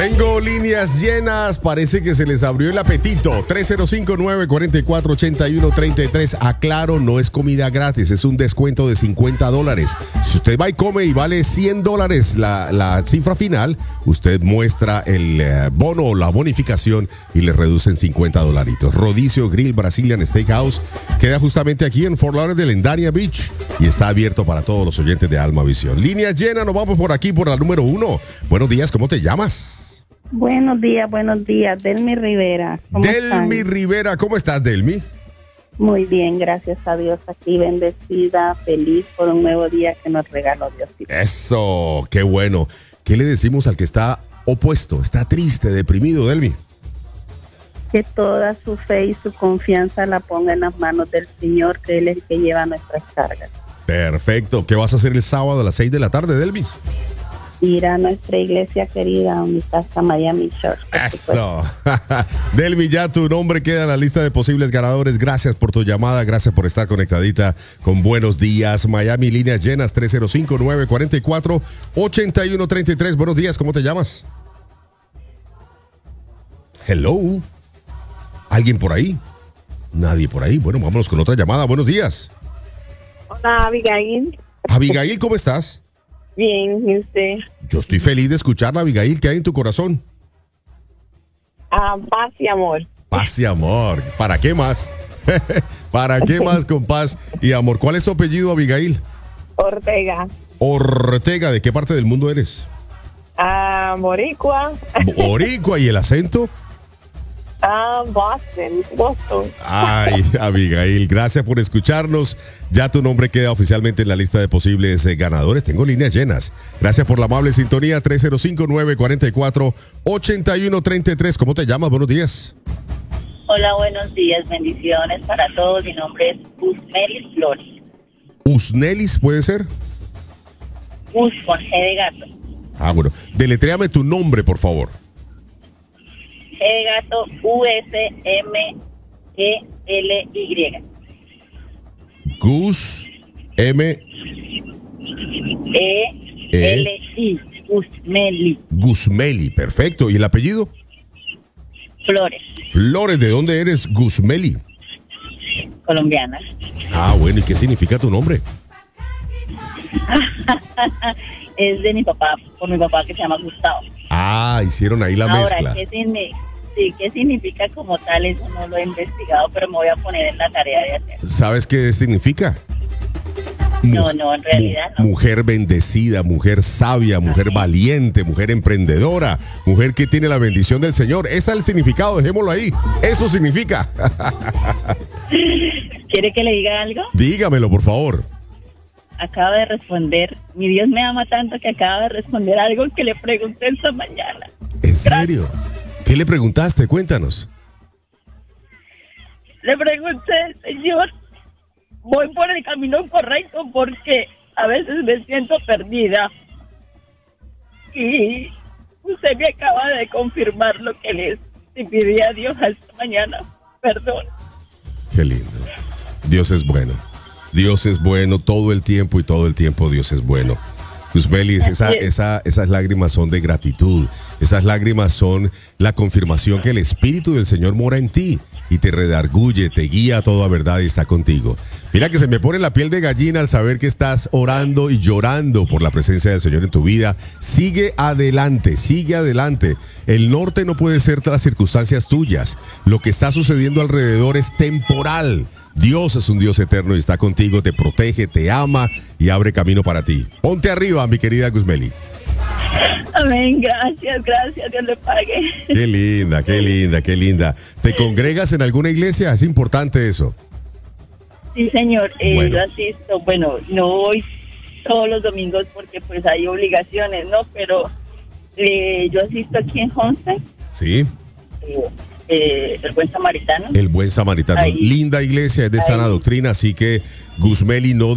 Tengo líneas llenas, parece que se les abrió el apetito. 305-944-8133. Aclaro, no es comida gratis, es un descuento de $50. Si usted va y come y vale $100 la cifra final, usted muestra el bono o la bonificación y le reducen $50. Rodicio Grill Brazilian Steakhouse queda justamente aquí en Fort Lauderdale, en Dania Beach, y está abierto para todos los oyentes de Alma Visión. Líneas llenas, nos vamos por aquí por la número 1. Buenos días, ¿cómo te llamas? Buenos días. Delmi Rivera. Delmi Rivera, ¿cómo estás, Delmi? Muy bien, gracias a Dios. Aquí bendecida, feliz por un nuevo día que nos regaló Dios. Eso, qué bueno. ¿Qué le decimos al que está opuesto, está triste, deprimido, Delmi? Que toda su fe y su confianza la ponga en las manos del Señor, que Él es el que lleva nuestras cargas. Perfecto. ¿Qué vas a hacer el sábado a las 6 de la tarde, Delmi? Ir a nuestra iglesia querida, a mi casa Miami Church. Eso. Delmi, ya tu nombre queda en la lista de posibles ganadores. Gracias por tu llamada, gracias por estar conectadita con Buenos Días Miami. Líneas llenas, 305-944-8133. Buenos días, ¿cómo te llamas? Hello. ¿Alguien por ahí? Nadie por ahí. Bueno, vámonos con otra llamada. Buenos días. Hola, Abigail. Abigail, ¿cómo estás? Bien, ¿y usted? Yo estoy feliz de escucharla, Abigail. ¿Qué hay en tu corazón? Paz y amor. Paz y amor. ¿Para qué más? ¿Para qué más con paz y amor? ¿Cuál es tu apellido, Abigail? Ortega. Ortega, ¿de qué parte del mundo eres? Boricua. Boricua, ¿y el acento? Boston. Ay, Abigail, gracias por escucharnos. Ya tu nombre queda oficialmente en la lista de posibles ganadores. Tengo líneas llenas. Gracias por la amable sintonía. 305-944-8133. ¿Cómo te llamas? Buenos días. Hola, buenos días. Bendiciones para todos. Mi nombre es Usnelis Flores. ¿Usnelis puede ser? Us con G de gato. Bueno. Deletréame tu nombre, por favor. G de gato, U-S-M-E-L-Y. Gus M E-L-I. Gusmeli. Gusmeli, perfecto. ¿Y el apellido? Flores. Flores, ¿de dónde eres, Gusmeli? Colombiana. Bueno, ¿y qué significa tu nombre? Es de mi papá, por mi papá que se llama Gustavo. Hicieron ahí la mezcla. Ahora, ¿qué significa como tal? Eso no lo he investigado, pero me voy a poner en la tarea de hacer. ¿Sabes qué significa? No, en realidad no. Mujer bendecida, mujer sabia, mujer valiente, mujer emprendedora, mujer que tiene la bendición del Señor. Ese es el significado, dejémoslo ahí. Eso significa. ¿Quiere que le diga algo? Dígamelo, por favor. Acaba de responder, mi Dios me ama tanto que acaba de responder algo que le pregunté esta mañana. ¿En serio? ¿Qué le preguntaste? Cuéntanos. Le pregunté, Señor, voy por el camino correcto porque a veces me siento perdida. Y usted me acaba de confirmar lo que le pedí a Dios esta mañana. Perdón. Qué lindo. Dios es bueno. Dios es bueno todo el tiempo y todo el tiempo Dios es bueno. Gusmeli, esas lágrimas son de gratitud. Esas lágrimas son la confirmación que el Espíritu del Señor mora en ti y te redarguye, te guía a toda verdad y está contigo. Mira que se me pone la piel de gallina al saber que estás orando y llorando por la presencia del Señor en tu vida. Sigue adelante, sigue adelante. El norte no puede ser las circunstancias tuyas. Lo que está sucediendo alrededor es temporal. Dios es un Dios eterno y está contigo, te protege, te ama y abre camino para ti. Ponte arriba, mi querida Gusmeli. Amén, gracias, Dios le pague. Qué linda, qué linda, qué linda. ¿Te congregas en alguna iglesia? Es importante eso. Sí, señor, Bueno. yo asisto, no voy todos los domingos porque pues hay obligaciones, ¿no? Pero yo asisto aquí en Homestead. Sí. El Buen Samaritano. El Buen Samaritano. Ahí. Linda iglesia, es de sana doctrina, así que Gusmeli no